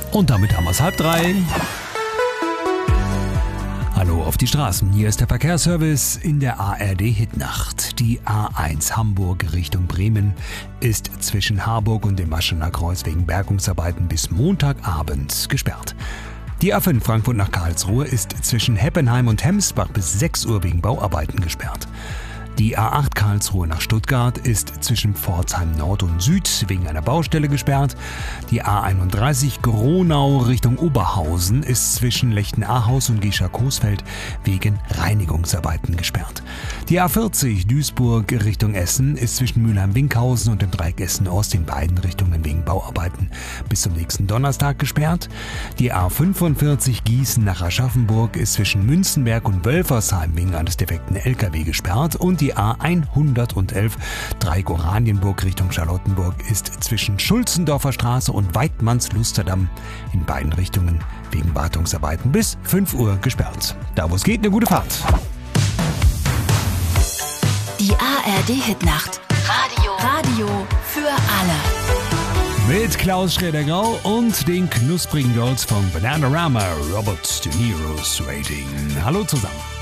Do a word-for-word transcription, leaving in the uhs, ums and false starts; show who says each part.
Speaker 1: Und damit haben wir es halb drei. Hallo auf die Straßen, hier ist der Verkehrsservice in der A R D-Hitnacht. Die A eins Hamburg Richtung Bremen ist zwischen Harburg und dem Aschener Kreuz wegen Bergungsarbeiten bis Montagabend gesperrt. Die A fünf Frankfurt nach Karlsruhe ist zwischen Heppenheim und Hemsbach bis sechs Uhr wegen Bauarbeiten gesperrt. Die A acht Karlsruhe nach Stuttgart ist zwischen Pforzheim Nord und Süd wegen einer Baustelle gesperrt. Die A einunddreißig Gronau Richtung Oberhausen ist zwischen Lechten-Ahaus und Gescher-Coesfeld wegen Reinigungsarbeiten gesperrt. Die A vierzig Duisburg Richtung Essen ist zwischen Mülheim-Winkhausen und dem Dreieck Essen-Ost in beiden Richtungen wegen Bauarbeiten bis zum nächsten Donnerstag gesperrt. Die A fünfundvierzig Gießen nach Aschaffenburg ist zwischen Münzenberg und Wölfersheim wegen eines defekten L K W gesperrt und die Die A hundertelf Dreieck-Oranienburg Richtung Charlottenburg ist zwischen Schulzendorfer Straße und Weidmanns-Lusterdamm in beiden Richtungen wegen Wartungsarbeiten bis fünf Uhr gesperrt. Da wo es geht, eine gute Fahrt.
Speaker 2: Die A R D-Hitnacht. Radio. Radio für alle.
Speaker 1: Mit Klaus Schroeder-Grau und den knusprigen Girls von Bananarama, Robert De Niro's Rating. Hallo zusammen.